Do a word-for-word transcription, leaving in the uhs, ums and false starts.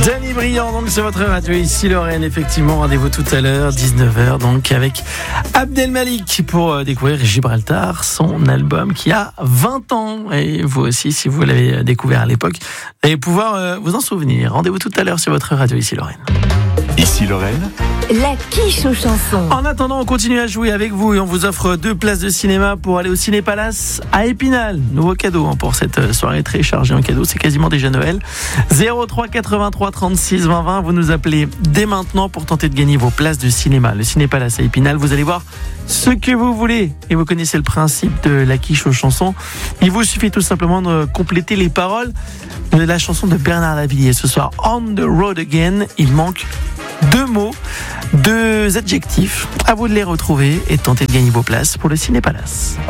Danny Briand, donc c'est votre radio ici Lorraine, effectivement, rendez-vous tout à l'heure, dix-neuf heures, donc avec Abdel Malik pour découvrir Gibraltar, son album qui a vingt ans, et vous aussi, si vous l'avez découvert à l'époque, vous allez pouvoir vous en souvenir. Rendez-vous tout à l'heure sur votre radio ici Lorraine. Ici Lorraine, la quiche aux chansons. En attendant, on continue à jouer avec vous et on vous offre deux places de cinéma pour aller au Ciné Palace à Épinal. Nouveau cadeau hein, pour cette soirée très chargée en cadeaux, c'est quasiment déjà Noël. zéro trois quatre-vingt-trois trente-six vingt vingt, vous nous appelez dès maintenant pour tenter de gagner vos places de cinéma. Le Ciné Palace à Épinal, vous allez voir ce que vous voulez. Et vous connaissez le principe de la quiche aux chansons. Il vous suffit tout simplement de compléter les paroles de la chanson de Bernard Lavilliers. Ce soir, On the Road Again, il manque deux mots, deux adjectifs. À vous de les retrouver et de tenter de gagner vos places pour le Ciné Palace.